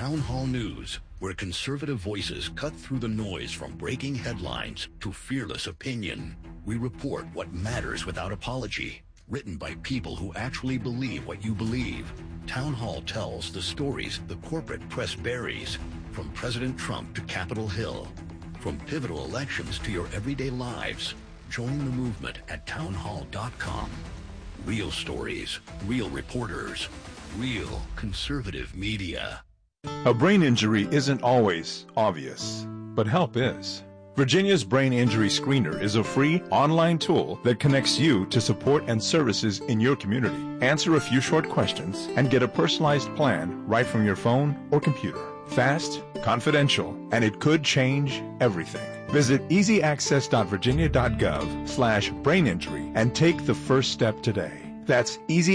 Town Hall News, where conservative voices cut through the noise from breaking headlines to fearless opinion. We report what matters without apology, written by people who actually believe what you believe. Town Hall tells the stories the corporate press buries, from President Trump to Capitol Hill, from pivotal elections to your everyday lives. Join the movement at townhall.com. Real stories, real reporters, real conservative media. A brain injury isn't always obvious, but help is. Virginia's Brain Injury Screener is a free online tool that connects you to support and services in your community. Answer a few short questions and get a personalized plan right from your phone or computer. Fast, confidential, and it could change everything. Visit easyaccess.virginia.gov/braininjury and take the first step today. That's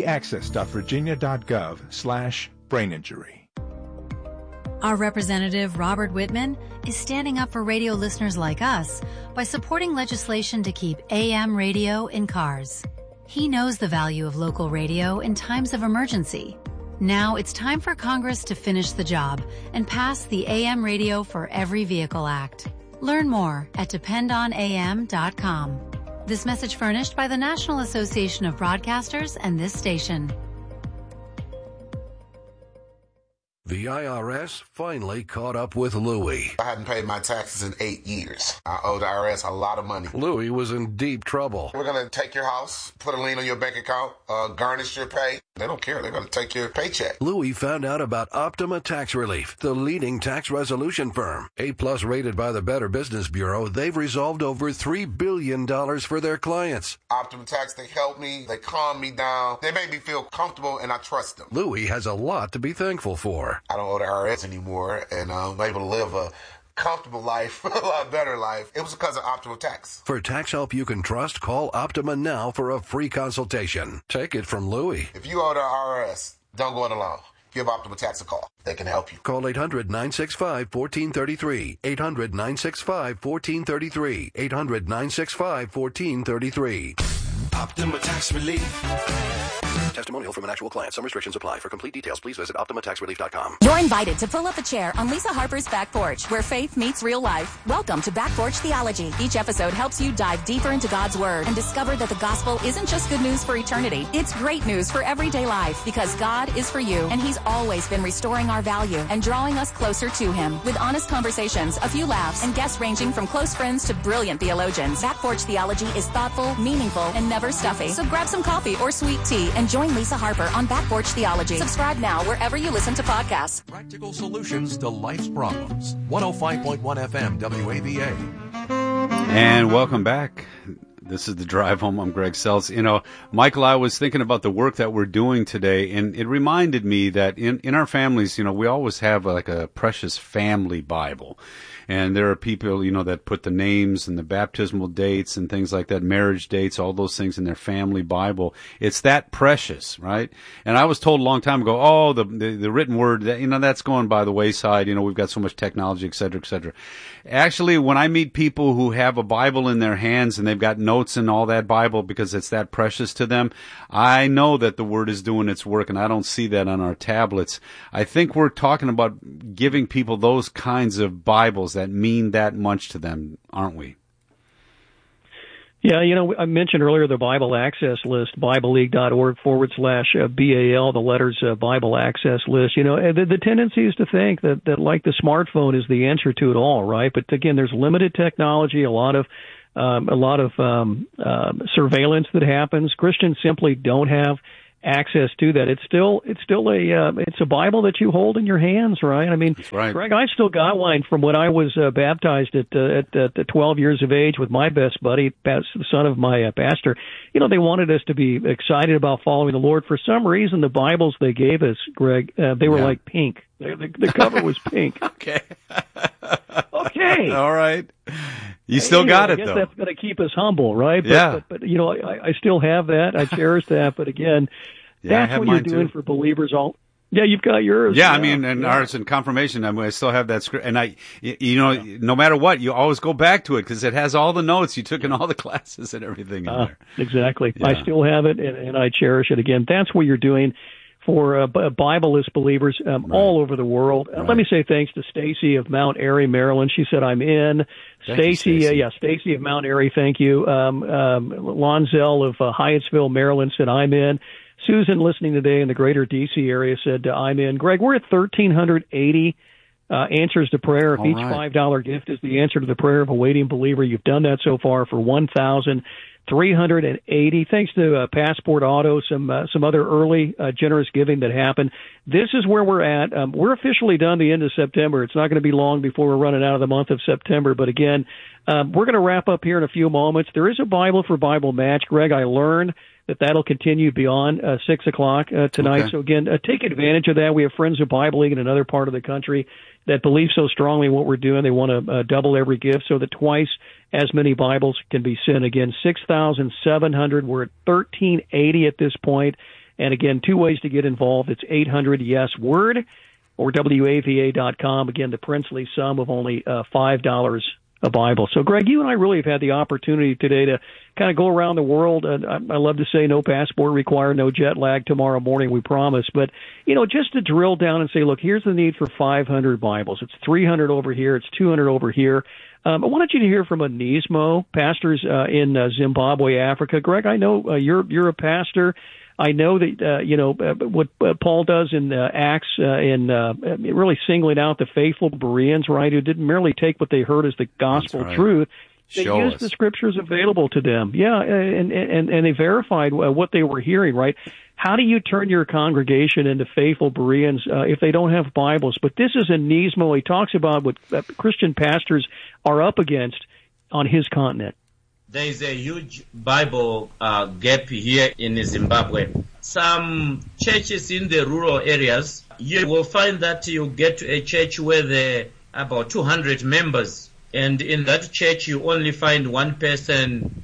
easyaccess.virginia.gov/braininjury. Our representative, Robert Whitman, is standing up for radio listeners like us by supporting legislation to keep AM radio in cars. He knows the value of local radio in times of emergency. Now it's time for Congress to finish the job and pass the AM Radio for Every Vehicle Act. Learn more at dependonam.com. This message furnished by the National Association of Broadcasters and this station. The IRS finally caught up with Louie. I hadn't paid my taxes in 8 years. I owe the IRS a lot of money. Louie was in deep trouble. We're going to take your house, put a lien on your bank account, garnish your pay. They don't care. They're going to take your paycheck. Louie found out about Optima Tax Relief, the leading tax resolution firm. A+ rated by the Better Business Bureau, they've resolved over $3 billion for their clients. Optima Tax, they help me. They calm me down. They make me feel comfortable, and I trust them. Louie has a lot to be thankful for. I don't owe the IRS anymore, and I'm able to live a comfortable life, a lot better life. It was because of Optima Tax. For tax help you can trust, call Optima now for a free consultation. Take it from Louie. If you owe the IRS, don't go it alone. Give Optima Tax a call. They can help you. Call 800-965-1433. 800-965-1433. 800-965-1433. Optima Tax Relief. Testimonial from an actual client. Some restrictions apply. For complete details, please visit OptimaTaxRelief.com. You're invited to pull up a chair on Lisa Harper's Back Porch, where faith meets real life. Welcome to Back Porch Theology. Each episode helps you dive deeper into God's Word and discover that the gospel isn't just good news for eternity. It's great news for everyday life, because God is for you, and He's always been restoring our value and drawing us closer to Him. With honest conversations, a few laughs, and guests ranging from close friends to brilliant theologians, Back Porch Theology is thoughtful, meaningful, and never stuffy. So grab some coffee or sweet tea and join Lisa Harper on Back Porch Theology. Subscribe now wherever you listen to podcasts. Practical solutions to life's problems. 105.1 FM WAVA. And welcome back. This is The Drive Home. I'm Greg Seltz. You know, Michael, I was thinking about the work that we're doing today, and it reminded me that in our families, you know, we always have like a precious family Bible. And there are people, you know, that put the names and the baptismal dates and things like that, marriage dates, all those things in their family Bible. It's that precious, right? And I was told a long time ago, oh, the written word, that, you know, that's going by the wayside. You know, we've got so much technology, et cetera, et cetera. Actually, when I meet people who have a Bible in their hands and they've got notes in all that Bible because it's that precious to them, I know that the Word is doing its work, and I don't see that on our tablets. I think we're talking about giving people those kinds of Bibles that mean that much to them, aren't we? Yeah, you know, I mentioned earlier the Bible Access List, BibleLeague.org/BAL, the letters Bible Access List. You know, the tendency is to think that like the smartphone is the answer to it all, right? But again, there's limited technology, a lot of surveillance that happens. Christians simply don't have access to that. It's still a Bible that you hold in your hands, right? I mean, that's right. Greg, I still got mine from when I was baptized at 12 years of age with my best buddy, the son of my pastor. You know, they wanted us to be excited about following the Lord. For some reason, the Bibles they gave us, Greg, they were like pink. The cover was pink. Okay. Okay. All right. You still got it, though. I guess that's going to keep us humble, right? But you know, I still have that. I cherish that. But again, that's what you're doing for believers. Yeah, you've got yours. Yeah, I mean, and ours in confirmation. I mean, I still have that script, and you know, no matter what, you always go back to it because it has all the notes you took in all the classes and everything in there. Exactly. Yeah. I still have it, and I cherish it. Again, that's what you're doing for Bibleless believers all over the world. Let me say thanks to Stacy of Mount Airy, Maryland. She said, I'm in. Stacy of Mount Airy, thank you. Lonzel of Hyattsville, Maryland said, I'm in. Susan, listening today in the greater D.C. area, said, I'm in. Greg, we're at 1,380 answers to prayer. If each $5 gift is the answer to the prayer of a waiting believer, you've done that so far for 1,380. Thanks to Passport Auto, some other early generous giving that happened. This is where we're at. We're officially done the end of September. It's not going to be long before we're running out of the month of September. But again, we're going to wrap up here in a few moments. There is a Bible for Bible match. Greg, I learned that'll continue beyond 6 o'clock tonight. Okay. So again, take advantage of that. We have friends of Bible League in another part of the country that believe so strongly in what we're doing. They want to double every gift so that twice as many Bibles can be sent. Again, 6,700. We're at 1,380 at this point. And again, two ways to get involved. It's 800-YES-WORD or WAVA.com. Again, the princely sum of only $5 a Bible. So, Greg, you and I really have had the opportunity today to kind of go around the world. I love to say no passport required, no jet lag tomorrow morning, we promise. But, just to drill down and say, look, here's the need for 500 Bibles. It's 300 over here. It's 200 over here. I wanted you to hear from Anismo, pastors in Zimbabwe, Africa. Greg, I know you're a pastor. I know that, what Paul does in Acts in really singling out the faithful Bereans, right, who didn't merely take what they heard as the gospel truth. They used the scriptures available to them. Yeah, and they verified what they were hearing, right? How do you turn your congregation into faithful Bereans if they don't have Bibles? But this is Anismo. He talks about what Christian pastors are up against on his continent. There is a huge Bible gap here in Zimbabwe. Some churches in the rural areas, you will find that you get to a church where there are about 200 members. And in that church, you only find one person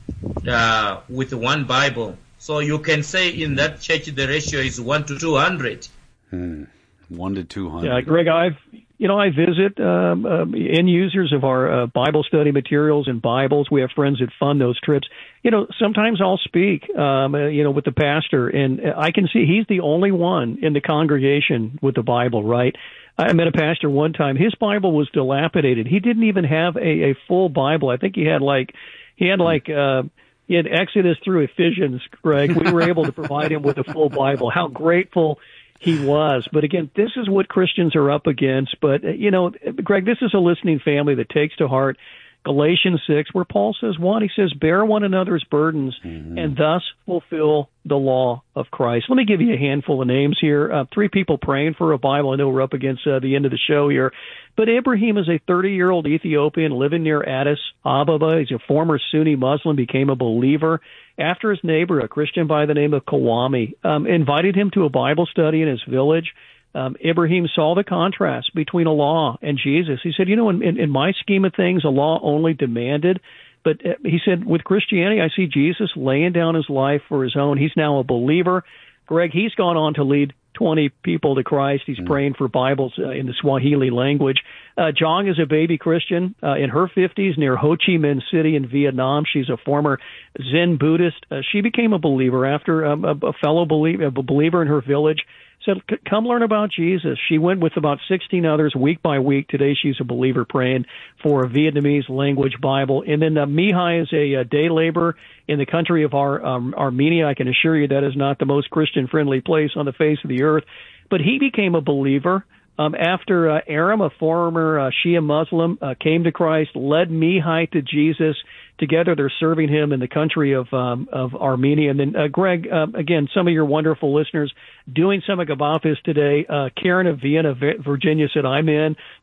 with one Bible. So you can say in that church, the ratio is 1 to 200. 1 to 200. Yeah, Greg, I visit end users of our Bible study materials and Bibles. We have friends that fund those trips. Sometimes I'll speak, with the pastor, and I can see he's the only one in the congregation with the Bible, right? I met a pastor one time. His Bible was dilapidated. He didn't even have a full Bible. I think he had Exodus through Ephesians, Greg. We were able to provide him with a full Bible. How grateful he was. But again, this is what Christians are up against. But, Greg, this is a listening family that takes to heart Galatians 6, where Paul says he says, bear one another's burdens and thus fulfill the law of Christ. Let me give you a handful of names here. 3 people praying for a Bible. I know we're up against the end of the show here. But Ibrahim is a 30-year-old Ethiopian living near Addis Ababa. He's a former Sunni Muslim, became a believer after his neighbor, a Christian by the name of Kawami, invited him to a Bible study in his village. Ibrahim saw the contrast between a law and Jesus. He said, in my scheme of things, a law only demanded. But he said, with Christianity, I see Jesus laying down his life for his own. He's now a believer. Greg, he's gone on to lead 20 people to Christ. He's praying for Bibles in the Swahili language. Jong is a baby Christian in her 50s near Ho Chi Minh City in Vietnam. She's a former Zen Buddhist. She became a believer after a fellow believer in her village said, come learn about Jesus. She went with about 16 others week by week. Today she's a believer praying for a Vietnamese language Bible. And then Mihai is a day laborer in the country of Armenia. I can assure you that is not the most Christian-friendly place on the face of the earth. But he became a believer after Aram, a former Shia Muslim, came to Christ, led Mihai to Jesus. Together, they're serving him in the country of Armenia. And then, Greg, again, some of your wonderful listeners doing something about this today. Karen of Vienna, Virginia said, I'm in.